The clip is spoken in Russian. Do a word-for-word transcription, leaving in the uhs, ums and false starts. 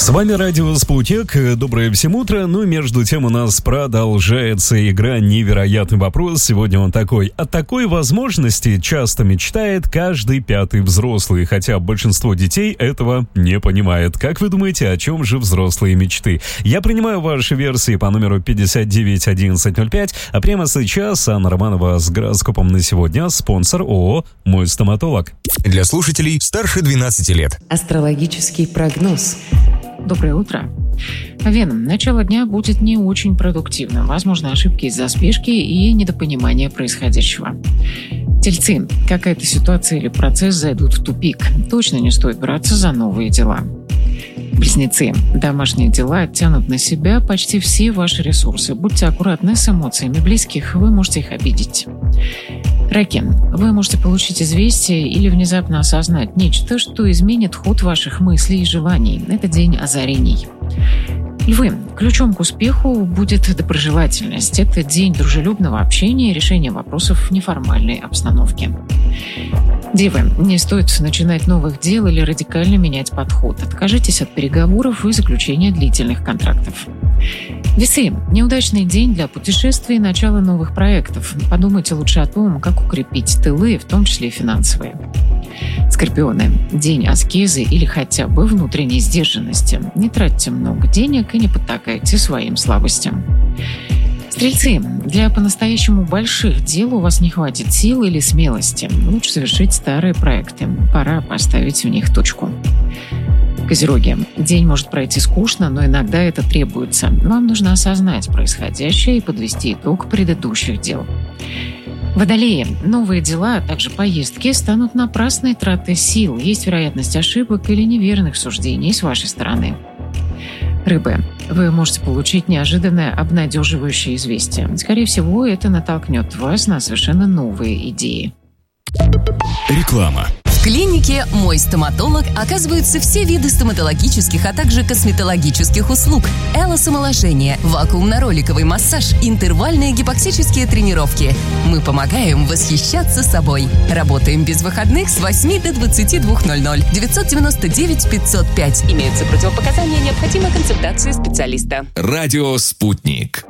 С вами Радио Спутник. Доброе всем утро. Ну и между тем у нас продолжается игра «Невероятный вопрос». Сегодня он такой. О такой возможности часто мечтает каждый пятый взрослый, хотя большинство детей этого не понимает. Как вы думаете, о чем же взрослые мечты? Я принимаю ваши версии по номеру пятьдесят девять одиннадцать ноль пять, а прямо сейчас Анна Романова с гороскопом на сегодня, спонсор ООО «Мой стоматолог». Для слушателей старше двенадцати лет. Астрологический прогноз. Доброе утро. Вена, начало дня будет не очень продуктивным. Возможно, ошибки из-за спешки и недопонимания происходящего. Тельцы, какая-то ситуация или процесс зайдут в тупик. Точно не стоит браться за новые дела. Близнецы, домашние дела тянут на себя почти все ваши ресурсы. Будьте аккуратны с эмоциями близких, вы можете их обидеть. Раки, вы можете получить известие или внезапно осознать нечто, что изменит ход ваших мыслей и желаний. Это день озарений. Львы, ключом к успеху будет доброжелательность. Это день дружелюбного общения и решения вопросов в неформальной обстановке. Девы, не стоит начинать новых дел или радикально менять подход. Откажитесь от переговоров и заключения длительных контрактов. Весы, неудачный день для путешествий и начала новых проектов. Подумайте лучше о том, как укрепить тылы, в том числе и финансовые. Скорпионы, день аскезы или хотя бы внутренней сдержанности. Не тратьте много денег и не потакайте своим слабостям. Стрельцы, для по-настоящему больших дел у вас не хватит сил или смелости. Лучше завершить старые проекты. Пора поставить в них точку. Козероги, день может пройти скучно, но иногда это требуется. Вам нужно осознать происходящее и подвести итог предыдущих дел. Водолеи, новые дела, а также поездки станут напрасной тратой сил. Есть вероятность ошибок или неверных суждений с вашей стороны. Рыбы, вы можете получить неожиданное обнадеживающее известие. Скорее всего, это натолкнет вас на совершенно новые идеи. Реклама. В клинике «Мой стоматолог» оказываются все виды стоматологических, а также косметологических услуг. Элосомоложение, вакуумно-роликовый массаж, интервальные гипоксические тренировки. Мы помогаем восхищаться собой. Работаем без выходных с восьми до двадцати двух ноль ноль. девятьсот девяносто девять пятьсот пять. Имеются противопоказания, необходима консультация специалиста. Радио «Спутник».